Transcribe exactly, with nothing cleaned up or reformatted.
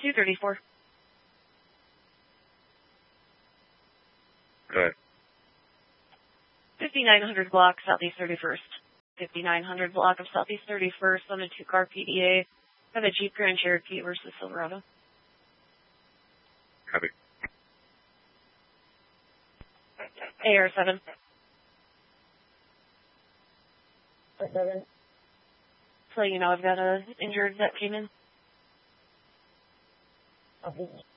two thirty-four. Good. fifty-nine hundred block, Southeast thirty-first. fifty-nine hundred block of Southeast thirty-first on a two-car P D A. Have a Jeep Grand Cherokee versus Silverado. Copy. A R seven. A R seven. So you know I've got a injured that came in. Copy.